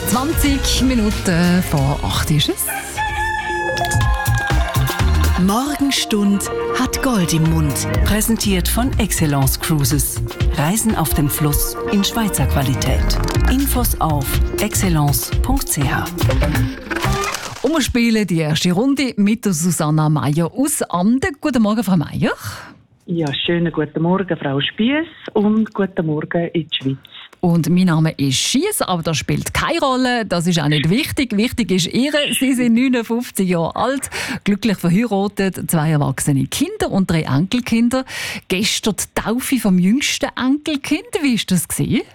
20 Minuten vor 8 ist es. Morgenstund hat Gold im Mund. Präsentiert von Excellence Cruises. Reisen auf dem Fluss in Schweizer Qualität. Infos auf excellence.ch. Und wir spielen die erste Runde mit der Susanna Meier aus Anden. Guten Morgen, Frau Meier. Ja, schönen guten Morgen, Frau Spiess, und guten Morgen in die Schweiz. Und mein Name ist Schiess, aber das spielt keine Rolle. Das ist auch nicht wichtig. Wichtig ist Ihre. Sie sind 59 Jahre alt, glücklich verheiratet, 2 erwachsene Kinder und 3 Enkelkinder. Gestern die Taufe vom jüngsten Enkelkind. Wie war das?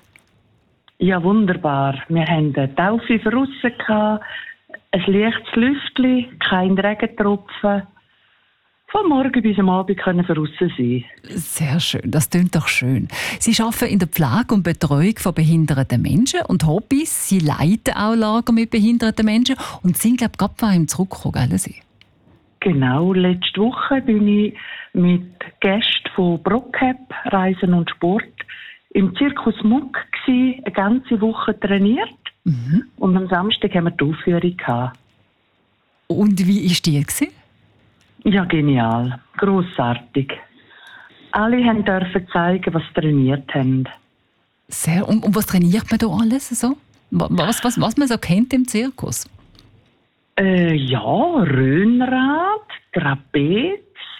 Ja, wunderbar. Wir hatten eine Taufe von aussen, ein leichtes Lüftchen, kein Regentropfen. Von morgen bis am Abend können wir draussen sein. Sehr schön, das klingt doch schön. Sie arbeiten in der Pflege und Betreuung von behinderten Menschen und Hobbys. Sie leiten auch Lager mit behinderten Menschen und sind, glaube ich, gerade bei ihm zurückgekommen, gell, Sie? Genau, letzte Woche bin ich mit Gästen von Brockcap, Reisen und Sport im Zirkus Muck gsi, eine ganze Woche trainiert. Und am Samstag haben wir die Aufführung gehabt. Und wie war die? Ja, genial. Grossartig. Alle dürfen zeigen, was sie trainiert haben. Sehr. Und was trainiert man da alles so? Was man so kennt im Zirkus? Ja, Röhnrad, Trapez,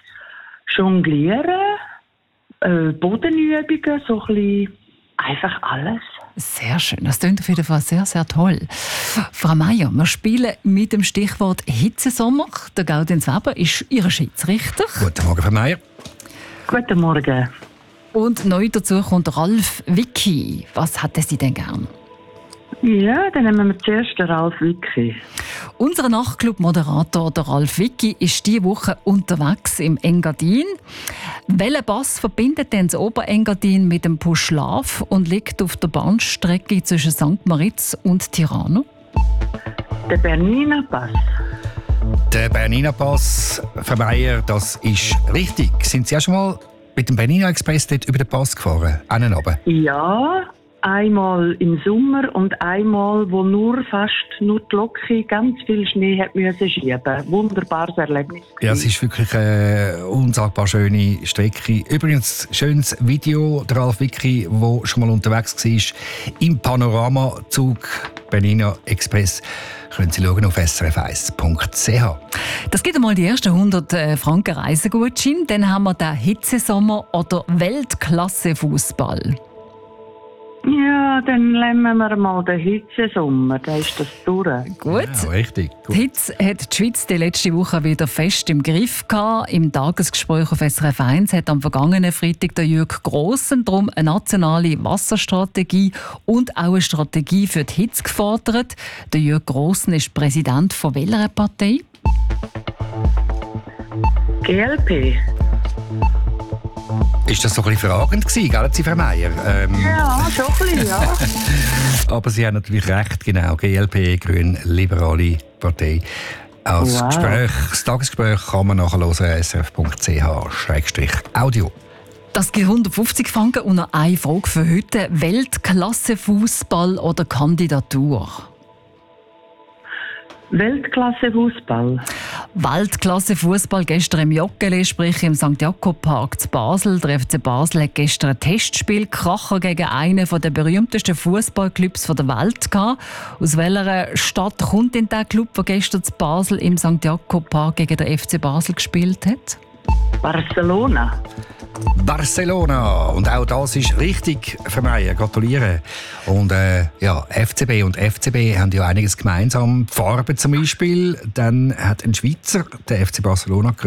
Jonglieren, Bodenübungen, so ein bisschen einfach alles. Sehr schön, das klingt auf jeden Fall sehr, sehr toll. Frau Meier, wir spielen mit dem Stichwort Hitzesommer. Der Gaudenz Weber ist Ihr Schiedsrichter. Guten Morgen, Frau Meier. Guten Morgen. Und neu dazu kommt Ralf Wicki. Was hätten Sie denn gern? Ja, dann nehmen wir zuerst den Ralf Wicki. Unser Nachtclub-Moderator, der Ralf Wicki, ist diese Woche unterwegs im Engadin. Welcher Pass verbindet denn das Oberengadin mit dem Puschlav und liegt auf der Bahnstrecke zwischen St. Moritz und Tirano? Der Bernina Pass. Der Bernina Pass, Frau Meier, das ist richtig. Sind Sie auch schon mal mit dem Bernina Express dort über den Pass gefahren? Einen runter? Ja, einmal im Sommer und einmal, wo fast nur die Lok ganz viel Schnee hat müssen schieben. Wunderbares Erlebnis. Ja, es ist wirklich eine unsagbar schöne Strecke. Übrigens, schönes Video, der Ralf Wicki, der schon mal unterwegs war, im Panoramazug Bernina Express. Können Sie schauen auf srf1.ch. Das gibt einmal die ersten 100 Franken Reisegutschein. Dann haben wir den Hitzesommer oder Weltklasse-Fußball. Ja, dann nehmen wir mal den Hitzesommer, da ist das durch. Gut. Ja, richtig. Gut. Die Hitze hat die Schweiz die letzte Woche wieder fest im Griff gehabt. Im Tagesgespräch auf SRF 1 hat am vergangenen Freitag der Jürg Grossen darum eine nationale Wasserstrategie und auch eine Strategie für die Hitze gefordert. Der Jürg Grossen ist Präsident von welcher Partei? GLP. Ist das so ein bisschen fragend gewesen, gell, Frau Meier? Ja, schon ein bisschen, ja. Aber Sie haben natürlich recht, genau. GLP, Grün-Liberale Partei. Als Wow. Gespräch, das Tagesgespräch kann man nachhören, srf.ch/audio. Das gibt 150 Franken und noch eine Frage für heute. Weltklasse-Fußball oder Kandidatur? Weltklasse-Fußball. Weltklasse-Fußball gestern im Joggeli, sprich im St. Jakob-Park zu Basel. Der FC Basel hat gestern ein Testspiel Kracher gegen einen der berühmtesten Fußballclubs der Welt gehabt. Aus welcher Stadt kommt denn der Club, der gestern zu Basel im St. Jakob-Park gegen den FC Basel gespielt hat? Barcelona. Barcelona. Und auch das ist richtig, Frau Meier. Gratuliere. Und ja, FCB und FCB haben ja einiges gemeinsam. Die Farben zum Beispiel. Dann hat ein Schweizer, der FC Barcelona,